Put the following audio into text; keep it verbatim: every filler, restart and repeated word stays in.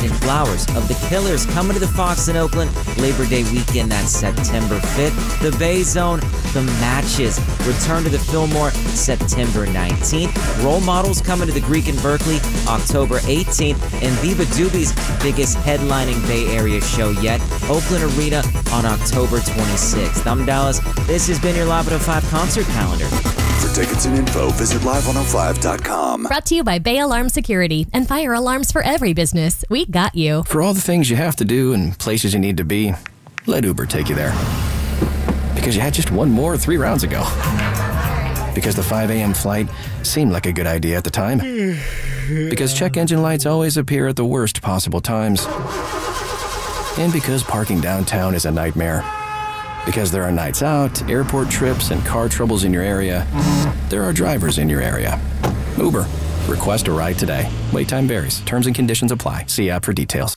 Brandon Flowers of The Killers coming to the Fox in Oakland Labor Day weekend. That's September fifth. The Bay Zone, The Matches return to the Fillmore September nineteenth. Role Models coming to the Greek in Berkeley October eighteenth. And Viva Doobies' biggest headlining Bay Area show yet, Oakland Arena on October twenty-sixth. I'm Dallas. This has been your Live one oh five concert calendar. For tickets and info, visit live one oh five dot com. Brought to you by Bay Alarm Security and fire alarms for every business. We got you. For all the things you have to do and places you need to be, let Uber take you there. Because you had just one more three rounds ago. Because the five a.m. flight seemed like a good idea at the time. Because check engine lights always appear at the worst possible times. And because parking downtown is a nightmare. Because there are nights out, airport trips, and car troubles in your area, there are drivers in your area. Uber. Request a ride today. Wait time varies. Terms and conditions apply. See app for details.